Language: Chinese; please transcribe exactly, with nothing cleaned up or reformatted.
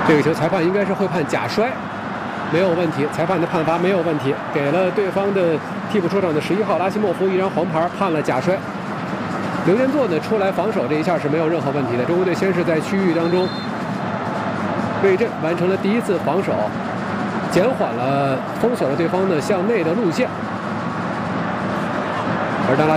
这个球裁判应该是会判假摔，没有问题。裁判的判罚没有问题，给了对方的替补出场的十一号拉西莫夫一张黄牌，判了假摔。刘建作呢出来防守这一下是没有任何问题的。中国队先是在区域当中对阵完成了第一次防守，减缓了封锁了对方的向内的路线，而当拉